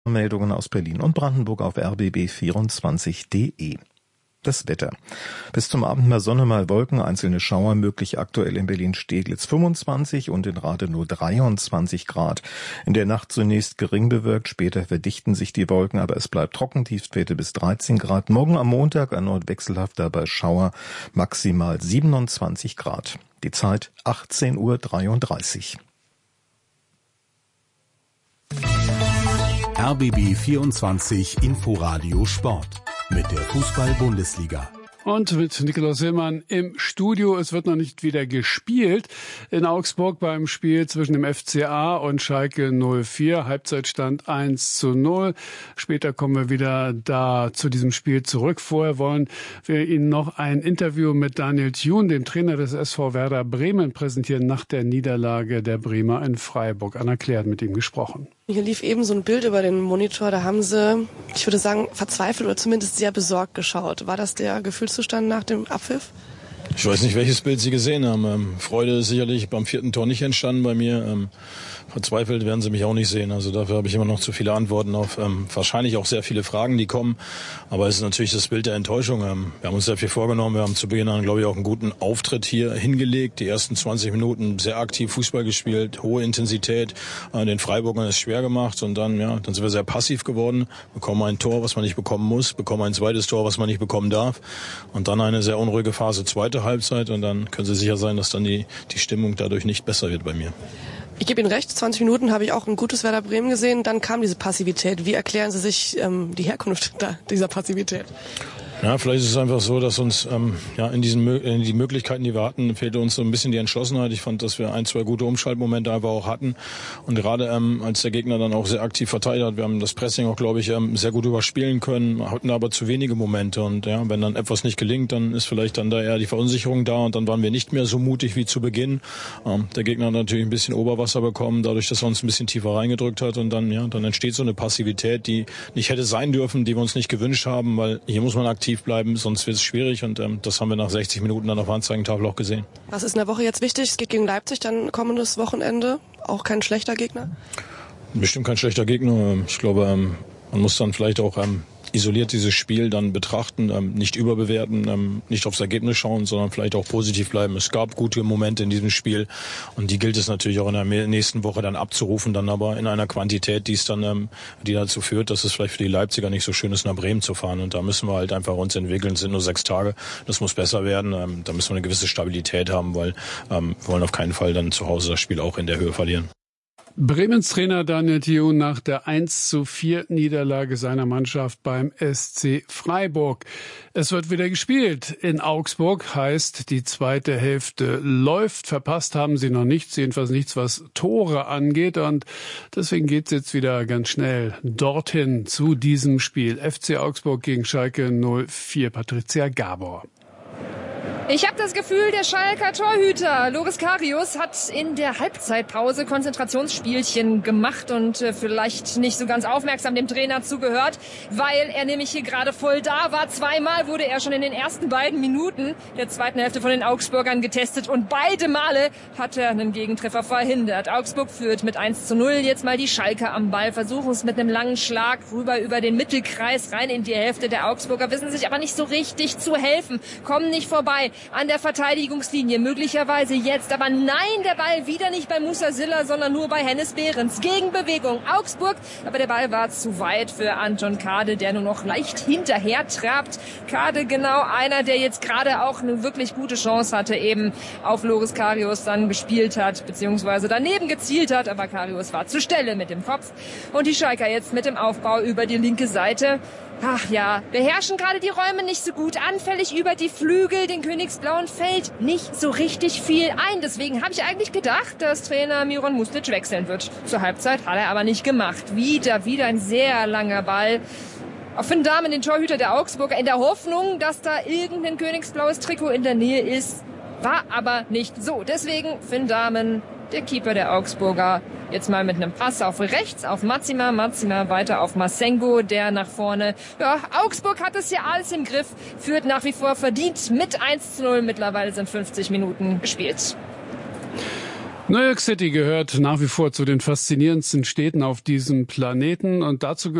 Meldungen aus Berlin und Brandenburg auf rbb24.de. Das Wetter. Bis zum Abend mal Sonne, mal Wolken, einzelne Schauer möglich, aktuell in Berlin-Steglitz 25 und in Rathenow 23 Grad. In der Nacht zunächst gering bewölkt, später verdichten sich die Wolken, aber es bleibt trocken, Tiefstwerte bis 13 Grad. Morgen am Montag erneut wechselhaft, dabei Schauer, maximal 27 Grad. Die Zeit 18:33 Uhr. RBB 24 Inforadio Sport mit der Fußball-Bundesliga. Und mit Nikolaus Hillmann im Studio. Es wird noch nicht wieder gespielt in Augsburg beim Spiel zwischen dem FCA und Schalke 04. Halbzeitstand 1:0. Später kommen wir wieder da zu diesem Spiel zurück. Vorher wollen wir Ihnen noch ein Interview mit Daniel Thune, dem Trainer des SV Werder Bremen, präsentieren nach der Niederlage der Bremer in Freiburg. Anna Claire hat mit ihm gesprochen. Hier lief eben so ein Bild über den Monitor, da haben sie, ich würde sagen, verzweifelt oder zumindest sehr besorgt geschaut. War das der Gefühlszustand nach dem Abpfiff? Ich weiß nicht, welches Bild Sie gesehen haben. Freude ist sicherlich beim 4. Tor nicht entstanden bei mir. Verzweifelt werden Sie mich auch nicht sehen. Also dafür habe ich immer noch zu viele Antworten auf wahrscheinlich auch sehr viele Fragen, die kommen. Aber es ist natürlich das Bild der Enttäuschung. Wir haben uns sehr viel vorgenommen. Wir haben zu Beginn an, glaube ich, auch einen guten Auftritt hier hingelegt. Die ersten 20 Minuten sehr aktiv Fußball gespielt, hohe Intensität. Den Freiburgern ist schwer gemacht. Und dann sind wir sehr passiv geworden. Bekommen ein Tor, was man nicht bekommen muss. Bekommen ein zweites Tor, was man nicht bekommen darf. Und dann eine sehr unruhige Phase, zweite Halbzeit. Und dann können Sie sicher sein, dass dann die Stimmung dadurch nicht besser wird bei mir. Ich gebe Ihnen recht, 20 Minuten habe ich auch ein gutes Werder Bremen gesehen. Dann kam diese Passivität. Wie erklären Sie sich die Herkunft dieser Passivität? Ja, vielleicht ist es einfach so, dass uns in die Möglichkeiten, die wir hatten, fehlte uns so ein bisschen die Entschlossenheit. Ich fand, dass wir 1, 2 gute Umschaltmomente einfach auch hatten. Und gerade als der Gegner dann auch sehr aktiv verteidigt hat, wir haben das Pressing auch, glaube ich, sehr gut überspielen können, hatten aber zu wenige Momente. Und ja, wenn dann etwas nicht gelingt, dann ist vielleicht dann da eher die Verunsicherung da und dann waren wir nicht mehr so mutig wie zu Beginn. Der Gegner hat natürlich ein bisschen Oberwasser bekommen, dadurch, dass er uns ein bisschen tiefer reingedrückt hat. Und dann entsteht so eine Passivität, die nicht hätte sein dürfen, die wir uns nicht gewünscht haben, weil hier muss man aktiv bleiben, sonst wird es schwierig und das haben wir nach 60 Minuten dann auf der Anzeigentafel auch gesehen. Was ist in der Woche jetzt wichtig? Es geht gegen Leipzig dann kommendes Wochenende. Auch kein schlechter Gegner? Bestimmt kein schlechter Gegner. Ich glaube, man muss dann vielleicht auch isoliert dieses Spiel dann betrachten, nicht überbewerten, nicht aufs Ergebnis schauen, sondern vielleicht auch positiv bleiben. Es gab gute Momente in diesem Spiel und die gilt es natürlich auch in der nächsten Woche dann abzurufen, dann aber in einer Quantität, die dazu führt, dass es vielleicht für die Leipziger nicht so schön ist, nach Bremen zu fahren. Und da müssen wir halt einfach uns entwickeln. Es sind nur 6 Tage. Das muss besser werden. Da müssen wir eine gewisse Stabilität haben, weil wir wollen auf keinen Fall dann zu Hause das Spiel auch in der Höhe verlieren. Bremens Trainer Daniel Thune nach der 1:4 Niederlage seiner Mannschaft beim SC Freiburg. Es wird wieder gespielt in Augsburg, heißt die zweite Hälfte läuft. Verpasst haben sie noch nichts, jedenfalls nichts, was Tore angeht. Und deswegen geht's jetzt wieder ganz schnell dorthin zu diesem Spiel. FC Augsburg gegen Schalke 04. Patricia Gabor. Ich habe das Gefühl, der Schalker Torhüter Loris Karius hat in der Halbzeitpause Konzentrationsspielchen gemacht und vielleicht nicht so ganz aufmerksam dem Trainer zugehört, weil er nämlich hier gerade voll da war. 2-mal wurde er schon in den ersten beiden Minuten der zweiten Hälfte von den Augsburgern getestet und beide Male hat er einen Gegentreffer verhindert. Augsburg führt mit 1:0. Jetzt mal die Schalker am Ball, versuchen es mit einem langen Schlag rüber über den Mittelkreis rein in die Hälfte der Augsburger, wissen sich aber nicht so richtig zu helfen, kommen nicht vorbei an der Verteidigungslinie, möglicherweise jetzt, aber nein, der Ball wieder nicht bei Musa Silla, sondern nur bei Hennes Behrens. Gegenbewegung Augsburg, aber der Ball war zu weit für Anton Kade, der nur noch leicht hinterher trabt. Kade genau einer, der jetzt gerade auch eine wirklich gute Chance hatte, eben auf Loris Karius dann gespielt hat, beziehungsweise daneben gezielt hat, aber Karius war zur Stelle mit dem Kopf. Und die Schalker jetzt mit dem Aufbau über die linke Seite. Ach ja, beherrschen gerade die Räume nicht so gut, anfällig über die Flügel, den Königsblauen fällt nicht so richtig viel ein. Deswegen habe ich eigentlich gedacht, dass Trainer Miron Muslic wechseln wird. Zur Halbzeit hat er aber nicht gemacht. Wieder ein sehr langer Ball auf Finn Dahmen, den Torhüter der Augsburger, in der Hoffnung, dass da irgendein königsblaues Trikot in der Nähe ist. War aber nicht so. Deswegen Finn Dahmen, der Keeper der Augsburger, jetzt mal mit einem Pass auf rechts, auf Mazima weiter auf Masengo, der nach vorne. Ja, Augsburg hat es ja alles im Griff, führt nach wie vor verdient mit 1:0. Mittlerweile sind 50 Minuten gespielt. New York City gehört nach wie vor zu den faszinierendsten Städten auf diesem Planeten und dazu